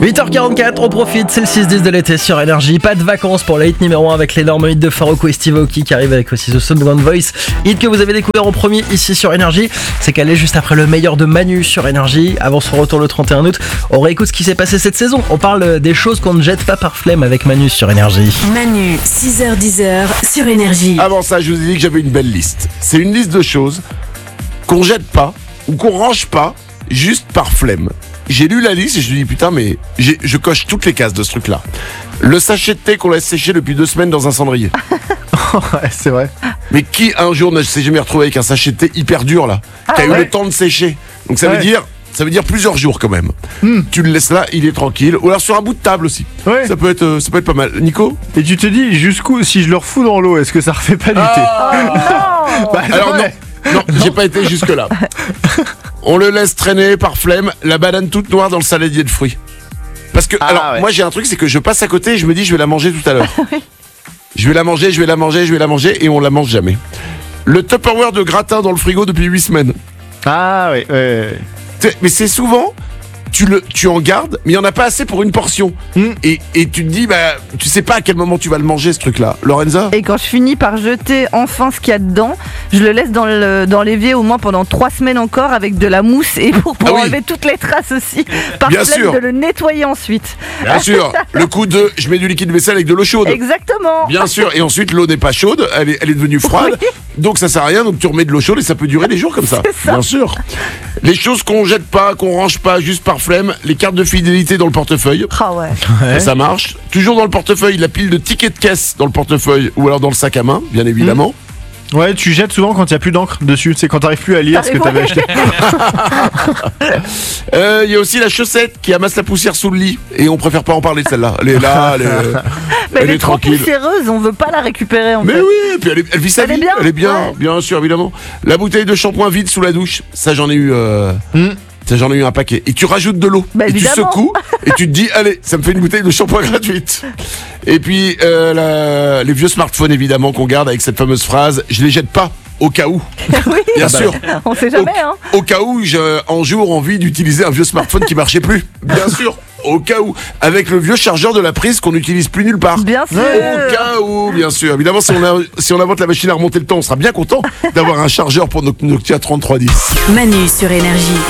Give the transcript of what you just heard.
8h44, on profite, c'est le 6-10 de l'été sur Énergie. Pas de vacances pour le hit numéro 1 avec l'énorme hit de Farruko et Steve Aoki qui arrive avec aussi The Second Voice. Hit que vous avez découvert en premier ici sur Énergie. C'est calé juste après le meilleur de Manu sur Énergie. Avant son retour le 31 août, on réécoute ce qui s'est passé cette saison. On parle des choses qu'on ne jette pas par flemme avec Manu sur Énergie. Manu, 6h-10h sur Énergie. Avant ça, je vous ai dit que j'avais une belle liste. C'est une liste de choses qu'on jette pas ou qu'on range pas juste par flemme. J'ai lu la liste et je me dis putain mais je coche toutes les cases de ce truc-là. Le sachet de thé qu'on laisse sécher depuis 2 semaines dans un cendrier. Ouais, c'est vrai. Mais qui un jour ne s'est jamais retrouvé avec un sachet de thé hyper dur là, qui a eu le temps de sécher. Donc ça veut dire plusieurs jours quand même. Tu le laisses là, il est tranquille. Ou alors sur un bout de table aussi. Ouais. Ça peut être pas mal. Nico? Et tu te dis jusqu'où, si je le refous dans l'eau, est-ce que ça refait pas du thé? Bah, Alors ouais. non, j'ai pas été jusque là. On le laisse traîner par flemme, la banane toute noire dans le saladier de fruits. Parce que, ouais. moi j'ai un truc, c'est que je passe à côté et je me dis je vais la manger tout à l'heure. Je vais la manger, et on la mange jamais. Le Tupperware de gratin dans le frigo depuis 8 semaines. Ah ouais, ouais. Mais c'est souvent, tu en gardes, mais il n'y en a pas assez pour une portion. Et tu te dis, bah, tu sais pas à quel moment tu vas le manger ce truc-là. Lorenza? Et quand je finis par jeter enfin ce qu'il y a dedans, je le laisse dans l'évier au moins pendant 3 semaines encore avec de la mousse et pour enlever toutes les traces aussi. Par Bien flemme sûr. de le nettoyer ensuite. Bien sûr, le coup de je mets du liquide vaisselle avec de l'eau chaude. Exactement. Bien sûr, et ensuite l'eau n'est pas chaude, elle est devenue froide, donc ça sert à rien, donc tu remets de l'eau chaude et ça peut durer des jours comme ça. C'est ça. Bien sûr. Les choses qu'on jette pas, qu'on range pas juste par flemme, les cartes de fidélité dans le portefeuille, Ah ouais. ça marche. Toujours dans le portefeuille, la pile de tickets de caisse dans le portefeuille ou alors dans le sac à main, bien évidemment. Ouais, tu jettes souvent quand il n'y a plus d'encre dessus, c'est quand t'arrives plus à lire ce que t'avais acheté. Il y a aussi la chaussette qui amasse la poussière sous le lit et on préfère pas en parler de celle-là. Elle est là, Mais elle est trop tranquille. poussiéreuse, on veut pas la récupérer en Mais fait. oui, et puis elle vit sa Elle est vie. bien, Elle est bien, ouais. bien sûr, évidemment. La bouteille de shampoing vide sous la douche, ça j'en ai eu. Ça j'en ai eu un paquet. Et tu rajoutes de l'eau. Bah, et tu évidemment. secoues. Et tu te dis, allez, ça me fait une bouteille de shampoing gratuite. Et puis les vieux smartphones évidemment qu'on garde avec cette fameuse phrase, je les jette pas. Au cas où, Oui, bien sûr. on sait jamais hein. Au cas où j'ai un jour envie d'utiliser un vieux smartphone qui marchait plus. Bien sûr. Au cas où, avec le vieux chargeur de la prise qu'on n'utilise plus nulle part. Bien sûr. Au cas où, bien sûr. Évidemment, si on invente la machine à remonter le temps, on sera bien content d'avoir un chargeur pour notre Nokia 3310. Manu sur Énergie.